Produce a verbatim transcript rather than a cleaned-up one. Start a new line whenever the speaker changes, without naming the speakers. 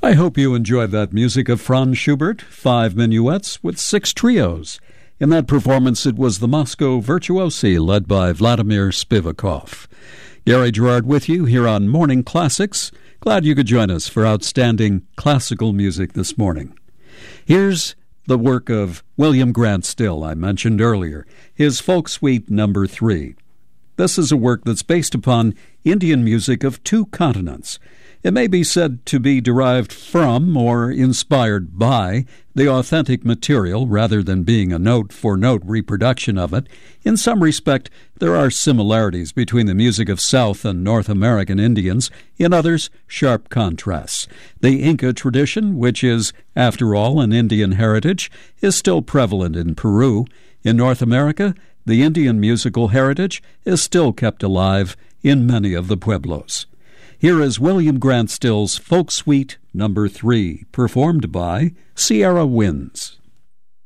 I hope you enjoyed that music of Franz Schubert, five minuets with six trios. In that performance, it was the Moscow Virtuosi, led by Vladimir Spivakov. Gary Gerard with you here on Morning Classics. Glad you could join us for outstanding classical music this morning. Here's the work of William Grant Still, I mentioned earlier, his Folk Suite Number Three. This is a work that's based upon Indian music of two continents. It may be said to be derived from or inspired by the authentic material rather than being a note-for-note reproduction of it. In some respect, there are similarities between the music of South and North American Indians. In others, sharp contrasts. The Inca tradition, which is, after all, an Indian heritage, is still prevalent in Peru. In North America, the Indian musical heritage is still kept alive in many of the pueblos. Here is William Grant Still's Folk Suite Number Three, performed by Sierra Winds.